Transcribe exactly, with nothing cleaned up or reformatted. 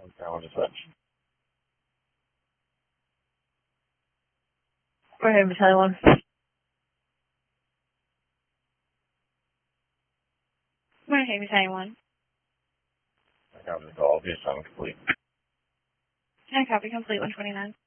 Okay, I'll just switch. Go ahead, Battalion one. Go ahead, Battalion one. Okay, I'll just go. I'll be assignment complete. And copy complete one twenty-nine.